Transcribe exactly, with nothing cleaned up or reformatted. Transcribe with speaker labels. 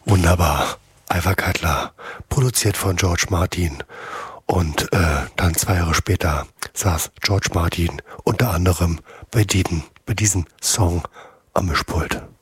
Speaker 1: Wunderbar. Ivor Cutler, produziert von George Martin. Und äh, dann zwei Jahre später saß George Martin unter anderem bei diesem, bei diesem Song am Mischpult.